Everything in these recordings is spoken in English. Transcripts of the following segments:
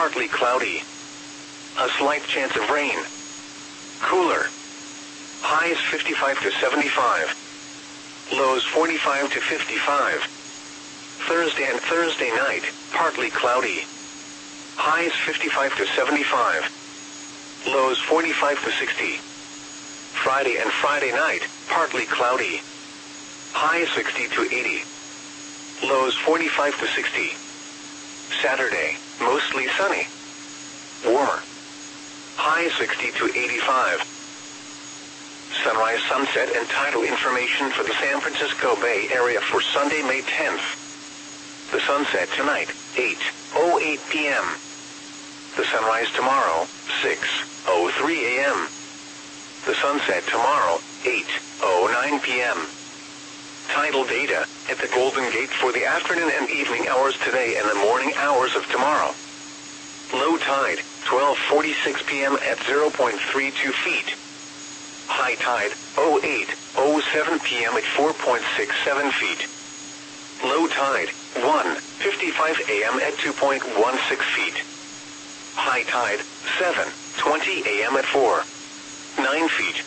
partly cloudy. A slight chance of rain. Cooler. Highs 55 to 75. Lows 45 to 55. Thursday and Thursday night, partly cloudy. Highs 55 to 75. Lows 45 to 60. Friday and Friday night, partly cloudy. Highs 60 to 80. Lows 45 to 60. Saturday, mostly sunny. Warmer. Highs 60 to 85. Sunrise, sunset, and tidal information for the San Francisco Bay Area for Sunday, May 10th. The sunset tonight, 8:08 p.m. The sunrise tomorrow, 6:03 a.m. The sunset tomorrow, 8:09 p.m. Tidal data at the Golden Gate for the afternoon and evening hours today and the morning hours of tomorrow. Low tide, 12:46 p.m. at 0.32 feet. High tide, 08:07 p.m. at 4.67 feet. Low tide, 1:55 a.m. at 2.16 feet. High tide, 7:20 a.m. at 4.9 feet.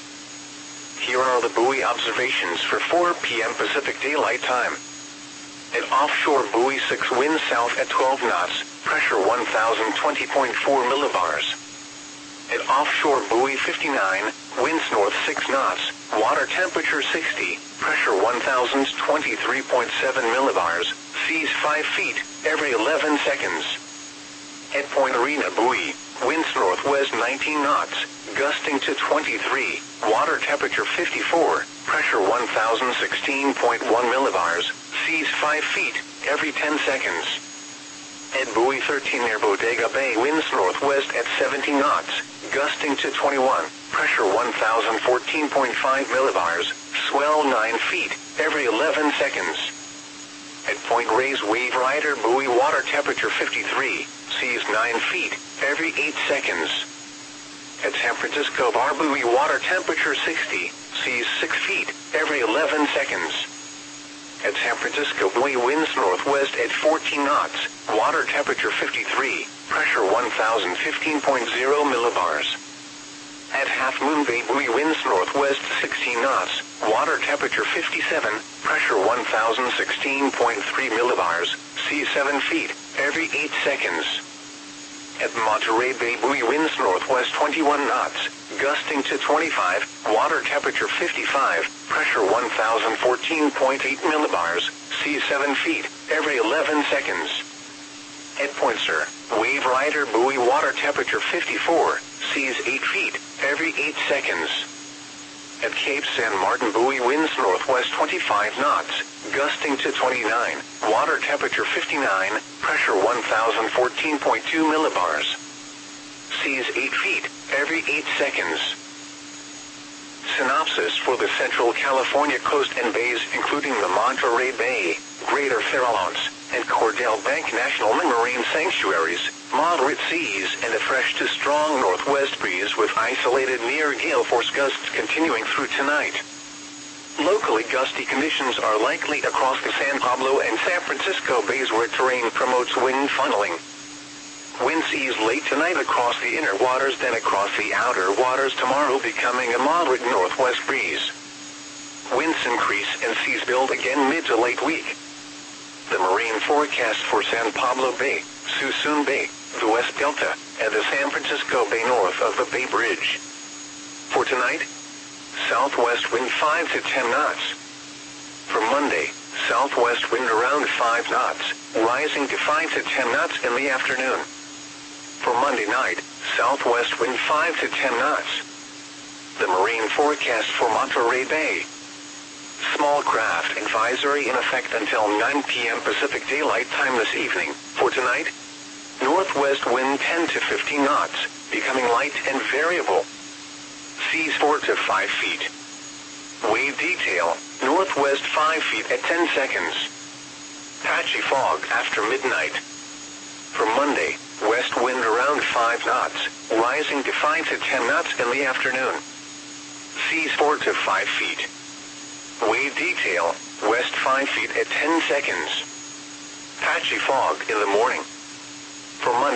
Here are the buoy observations for 4 p.m. Pacific Daylight Time. At offshore buoy 6, wind south at 12 knots, pressure 1020.4 millibars. At offshore buoy 59, winds north 6 knots, water temperature 60, pressure 1023.7 millibars, seas 5 feet, every 11 seconds. At Point Arena buoy, winds northwest 19 knots, gusting to 23, water temperature 54, pressure 1016.1 millibars, seas 5 feet, every 10 seconds. At buoy 13 near Bodega Bay, winds northwest at 17 knots, gusting to 21, pressure 1014.5 millibars, swell 9 feet, every 11 seconds. At Point Reyes Wave Rider buoy, water temperature 53, seas 9 feet, every 8 seconds. At San Francisco Bar buoy, water temperature 60, seas 6 feet, every 11 seconds. At San Francisco buoy, winds northwest at 14 knots, water temperature 53, pressure 1015.0 millibars. At Half Moon Bay buoy, winds northwest 16 knots, water temperature 57, pressure 1016.3 millibars, seas 7 feet, every 8 seconds. At Monterey Bay buoy, winds northwest 21 knots, gusting to 25, water temperature 55, pressure 1014.8 millibars, seas 7 feet, every 11 seconds. At Point Sur, Wave Rider buoy, water temperature 54, seas 8 feet, every 8 seconds. At Cape San Martin buoy, winds northwest 25 knots, gusting to 29, water temperature 59, pressure 1014.2 millibars. Seas 8 feet, every 8 seconds. Synopsis for the Central California coast and bays, including the Monterey Bay, Greater Farallones, and Cordell Bank National Marine Sanctuaries, moderate seas and a fresh to strong northwest breeze with isolated near gale force gusts continuing through tonight. Locally gusty conditions are likely across the San Pablo and San Francisco bays where terrain promotes wind funneling. Winds ease late tonight across the inner waters, then across the outer waters tomorrow, becoming a moderate northwest breeze. Winds increase and seas build again mid to late week. The marine forecast for San Pablo Bay, Suisun Bay, the West Delta, and the San Francisco Bay north of the Bay Bridge. For tonight, southwest wind 5 to 10 knots. For Monday, southwest wind around 5 knots, rising to 5 to 10 knots in the afternoon. For Monday night, southwest wind 5 to 10 knots. The marine forecast for Monterey Bay. Small craft advisory in effect until 9 p.m. Pacific Daylight Time this evening. For tonight, northwest wind 10 to 15 knots, becoming light and variable. Seas 4 to 5 feet. Wave detail, northwest 5 feet at 10 seconds. Patchy fog after midnight. For Monday, west wind around 5 knots, rising to 5 to 10 knots in the afternoon. Seas 4 to 5 feet. Wave detail, west 5 feet at 10 seconds. Patchy fog in the morning. For Monday.